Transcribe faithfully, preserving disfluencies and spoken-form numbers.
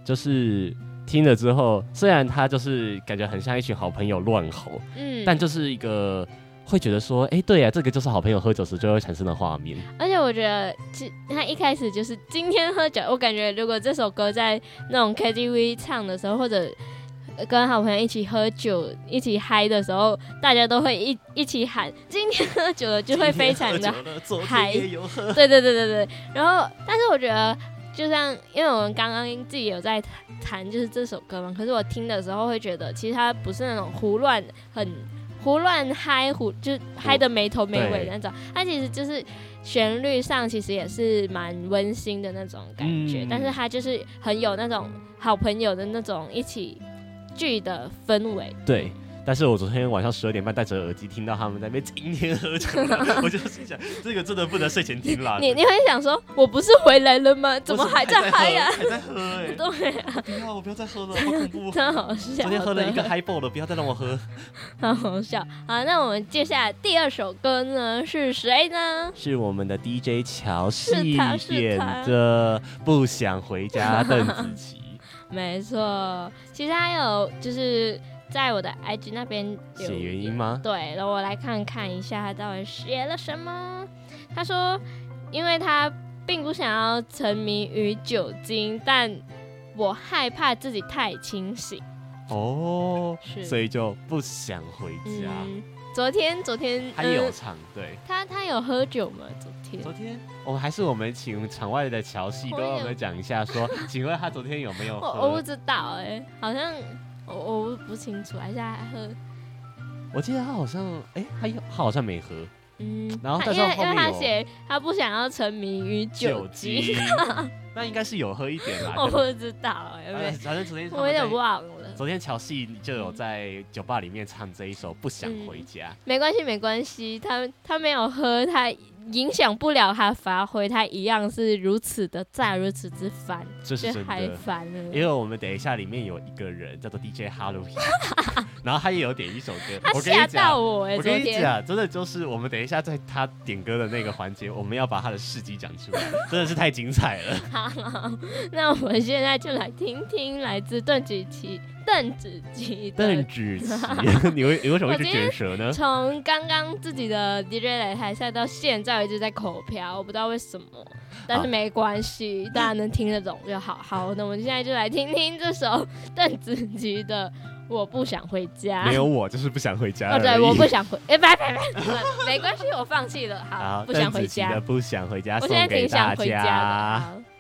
就是听了之后，虽然他就是感觉很像一群好朋友乱吼，嗯，但就是一个会觉得说，哎、欸，对呀、啊，这个就是好朋友喝酒时就会产生的画面。 而且我觉得，他一开始就是今天喝酒，我感觉如果这首歌在那种 K T V 唱的时候，或者跟好朋友一起喝酒、一起嗨的时候，大家都会 一, 一起喊“今天喝酒了”，就会非常的嗨。对对对对对。然后，但是我觉得，就像因为我们刚刚自己有在谈就是这首歌嘛，可是我听的时候会觉得，其实它不是那种胡乱、很胡乱嗨、胡就嗨的没头没尾的那种，它其实就是旋律上其实也是蛮温馨的那种感觉，嗯、但是它就是很有那种好朋友的那种一起剧的氛围。 对，但是我昨天晚上十二点半戴着耳机听到他们在那边今天喝酒了，我就心想，这个真的不能睡前听啦。 你你会想说，我不是回来了吗？怎么还在嗨呀、啊？ 还在喝哎、欸！ 对啊， 不要，我不要再喝了，好恐怖！ 真好笑。 昨天喝了一个 highball 了，不要再让我喝。 好好笑。好，那我们接下来第二首歌呢是谁呢？ 是我们的 D J 乔系点的《不想回家》邓紫棋。 没错，其实还有就是在我的 I G 那边写原因吗？ 对，然后我来看看一下他到底写了什么。他说，因为他并不想要沉迷于酒精，但我害怕自己太清醒。 哦，所以就不想回家。 嗯、昨天，昨天他有唱，嗯、对， 他他有喝酒吗？昨天， 昨天我们还是我们请场外的乔系跟我们讲一下说，说请问他昨天有没有喝？ 我我不知道哎、欸，好像我我不清楚，还是他还喝？ 我记得他好像，哎、欸，他他好像没喝。嗯，然后但是因为因为他写他不想要沉迷于酒精，酒精那应该是有喝一点啦。 我不知道哎、欸， 反正昨天我有点忘了。 昨天乔系就有在酒吧里面唱这一首《不想回家》。嗯、 没关系，没关系，他他没有喝，他影响不了他发挥，他一样是如此的赞，如此之烦， 这是真的。 烦了， 因为我们等一下里面有一个人叫做 D J Halloween， 然后他也有点一首歌， 他吓到我哎、欸！ 我跟你讲，真的就是我们等一下在他点歌的那个环节，我们要把他的事迹讲出来，真的是太精彩了。 好，那我们现在就来听听来自邓紫棋。邓紫棋， 邓紫棋，你为你为什么会去卷舌呢？ 从刚刚自己的 D J 擂台赛到现在，我一直在口瓢，我不知道为什么，但是没关系，大家能听得懂就好。好，那我们现在就来听听这首邓紫棋的《我不想回家》。 没有我就是不想回家。 哦，对，我不想回，哎，拜拜拜，没关系，我放弃了。好，不想回家。 邓紫棋的《不想回家》 我现在挺想回家的。